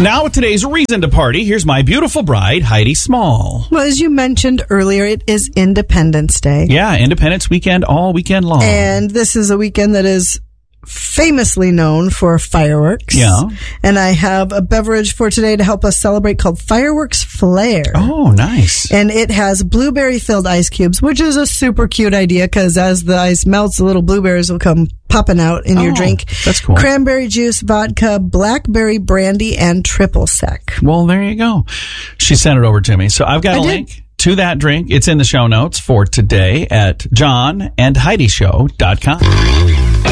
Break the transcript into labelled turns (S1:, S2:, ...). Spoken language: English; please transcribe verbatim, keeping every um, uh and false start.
S1: Now with today's reason to party, here's my beautiful bride, Heidi Small.
S2: Well, as you mentioned earlier, it is Independence Day.
S1: Yeah, Independence weekend all weekend long.
S2: And this is a weekend that is famously known for fireworks.
S1: Yeah.
S2: And I have a beverage for today to help us celebrate called Fireworks Flare.
S1: Oh, nice.
S2: And it has blueberry-filled ice cubes, which is a super cute idea because as the ice melts, the little blueberries will come popping out in
S1: oh,
S2: your drink.
S1: That's cool.
S2: Cranberry juice, vodka, blackberry brandy, and triple sec.
S1: Well, there you go. She sent it over to me. So I've got
S2: I
S1: a
S2: did.
S1: link to that drink. It's in the show notes for today at john and heidi show dot com.